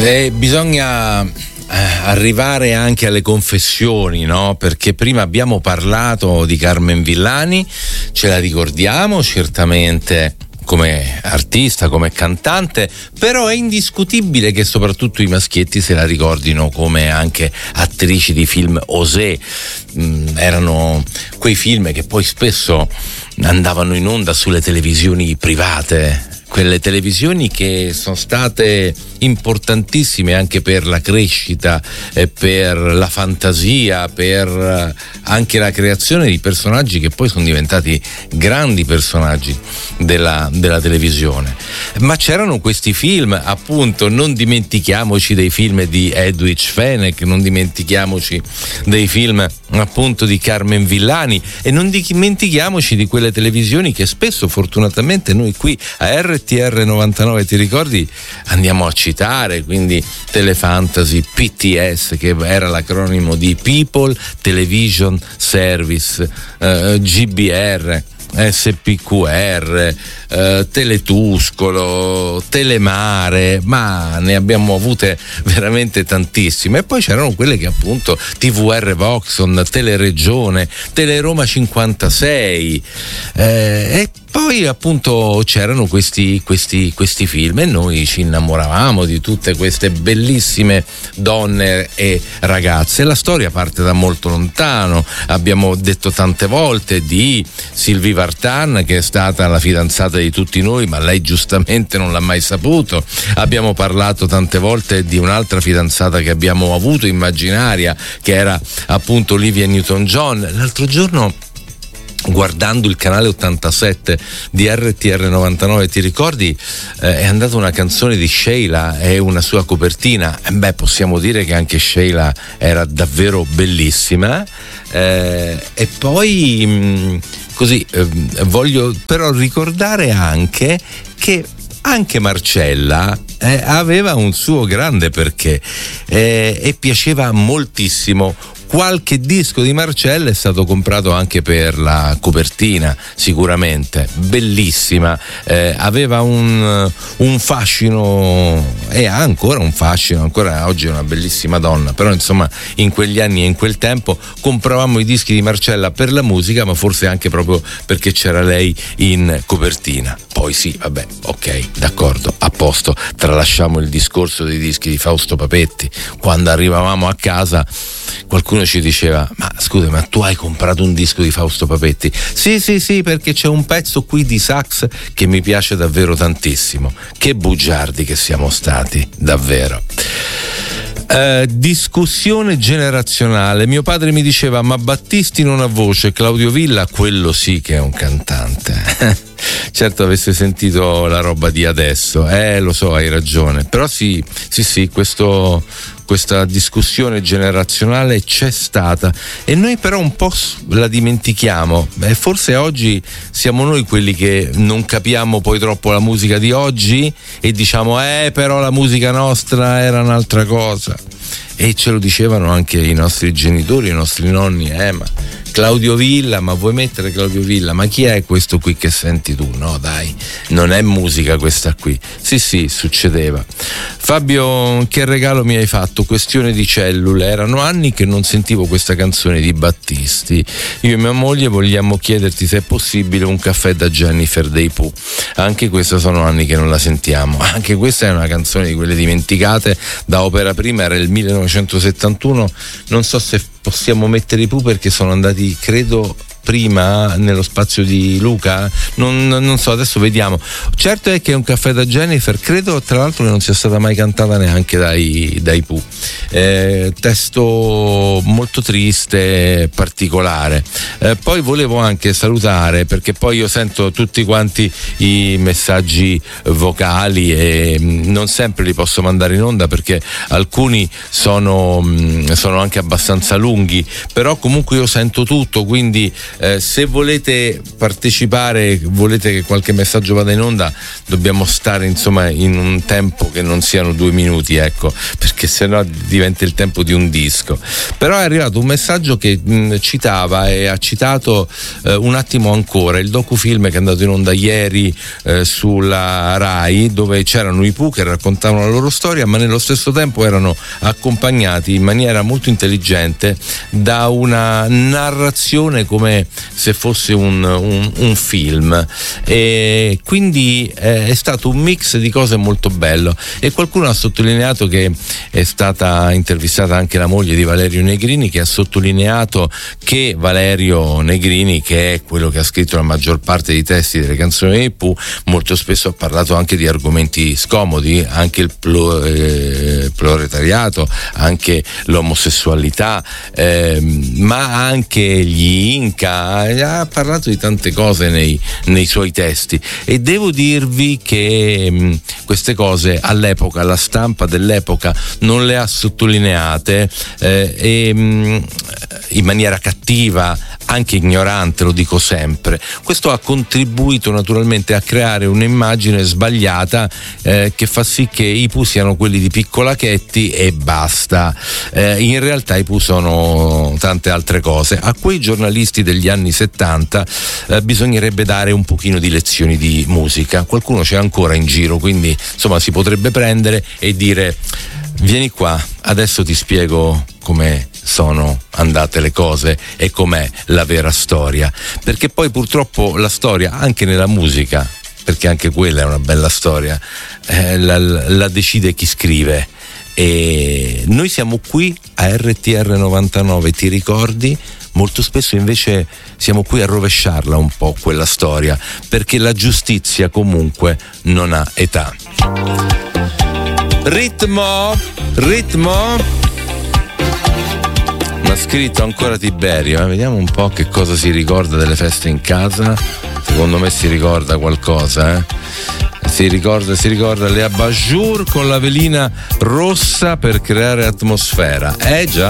Bisogna arrivare anche alle confessioni, no? Perché prima abbiamo parlato di Carmen Villani, ce la ricordiamo certamente come artista, come cantante, però è indiscutibile che soprattutto i maschietti se la ricordino come anche attrici di film osé. Erano quei film che poi spesso andavano in onda sulle televisioni private, quelle televisioni che sono state importantissime anche per la crescita e per la fantasia, per anche la creazione di personaggi che poi sono diventati grandi personaggi della televisione. Ma c'erano questi film, appunto, non dimentichiamoci dei film di Edwidge Fenech, non dimentichiamoci dei film appunto di Carmen Villani e non dimentichiamoci di quelle televisioni che spesso fortunatamente noi qui a RTR 99, ti ricordi, andiamo a citare, quindi Telefantasy, PTS, che era l'acronimo di People Television Service, GBR, SPQR, Teletuscolo, Telemare, ma ne abbiamo avute veramente tantissime. E poi c'erano quelle che appunto TVR Voxon, Teleregione, Teleroma 56, e poi appunto c'erano questi film e noi ci innamoravamo di tutte queste bellissime donne e ragazze. La storia parte da molto lontano, abbiamo detto tante volte di Sylvie Vartan, che è stata la fidanzata di tutti noi, ma lei giustamente non l'ha mai saputo. Abbiamo parlato tante volte di un'altra fidanzata che abbiamo avuto, immaginaria, che era appunto Olivia Newton-John. L'altro giorno, guardando il canale 87 di RTR 99, ti ricordi, è andata una canzone di Sheila e una sua copertina. Possiamo dire che anche Sheila era davvero bellissima. E poi così voglio però ricordare anche che anche Marcella aveva un suo grande perché e piaceva moltissimo. Qualche disco di Marcella è stato comprato anche per la copertina, sicuramente, bellissima, aveva un fascino e ha ancora un fascino, ancora oggi è una bellissima donna, però insomma in quegli anni e in quel tempo compravamo i dischi di Marcella per la musica, ma forse anche proprio perché c'era lei in copertina. Poi sì, vabbè, ok, d'accordo, a posto, tralasciamo il discorso dei dischi di Fausto Papetti. Quando arrivavamo a casa qualcuno ci diceva: ma scusa, ma tu hai comprato un disco di Fausto Papetti? Sì, perché c'è un pezzo qui di sax che mi piace davvero tantissimo. Che bugiardi che siamo stati, davvero. Discussione generazionale. Mio padre mi diceva: ma Battisti non ha voce, Claudio Villa quello sì che è un cantante. Certo, avesse sentito la roba di adesso, lo so, hai ragione, però sì, questa discussione generazionale c'è stata e noi però un po' la dimentichiamo. Forse oggi siamo noi quelli che non capiamo poi troppo la musica di oggi e diciamo però la musica nostra era un'altra cosa, e ce lo dicevano anche i nostri genitori, i nostri nonni, ma Claudio Villa, ma vuoi mettere Claudio Villa? Ma chi è questo qui che senti tu? No dai, non è musica questa qui. Sì, succedeva. Fabio, che regalo mi hai fatto? Questione di cellule. Erano anni che non sentivo questa canzone di Battisti. Io e mia moglie vogliamo chiederti se è possibile un caffè da Jennifer dei Pooh. Anche questa sono anni che non la sentiamo. Anche questa è una canzone di quelle dimenticate da opera prima, era il 1971. Non so se possiamo mettere i Pooh perché sono andati, credo, prima nello spazio di Luca, non so, adesso vediamo. Certo è che è un caffè da Jennifer, credo tra l'altro che non sia stata mai cantata neanche dai Pooh. Testo molto triste, particolare. Poi volevo anche salutare, perché poi io sento tutti quanti i messaggi vocali e non sempre li posso mandare in onda perché alcuni sono anche abbastanza lunghi, però comunque io sento tutto, quindi se volete partecipare, volete che qualche messaggio vada in onda, dobbiamo stare insomma in un tempo che non siano 2 minuti, ecco, perché che sennò diventa il tempo di un disco. Però è arrivato un messaggio che citava e ha citato Un attimo ancora, il docufilm che è andato in onda ieri sulla Rai, dove c'erano i Pooh che raccontavano la loro storia, ma nello stesso tempo erano accompagnati in maniera molto intelligente da una narrazione come se fosse un film, e quindi è stato un mix di cose molto bello. E qualcuno ha sottolineato che è stata intervistata anche la moglie di Valerio Negrini, che ha sottolineato che Valerio Negrini, che è quello che ha scritto la maggior parte dei testi delle canzoni dei Pooh, molto spesso ha parlato anche di argomenti scomodi, anche il proletariato, anche l'omosessualità, ma anche gli Inca, ha parlato di tante cose nei suoi testi, e devo dirvi che queste cose all'epoca, la stampa dell'epoca non le ha sottolineate in maniera cattiva, anche ignorante, lo dico sempre. Questo ha contribuito naturalmente a creare un'immagine sbagliata che fa sì che i Pooh siano quelli di Piccolachetti e basta. In realtà i Pooh sono tante altre cose. A quei giornalisti degli anni 70 bisognerebbe dare un pochino di lezioni di musica. Qualcuno c'è ancora in giro, quindi insomma si potrebbe prendere e dire: vieni qua, adesso ti spiego come sono andate le cose e com'è la vera storia. Perché poi purtroppo la storia, anche nella musica, perché anche quella è una bella storia, la decide chi scrive. E noi siamo qui a RTR 99, ti ricordi? Molto spesso invece siamo qui a rovesciarla un po' quella storia, perché la giustizia comunque non ha età. Ritmo m'ha scritto ancora Tiberio, vediamo un po' che cosa si ricorda delle feste in casa. Secondo me si ricorda qualcosa, si ricorda le abajur con la velina rossa per creare atmosfera, già.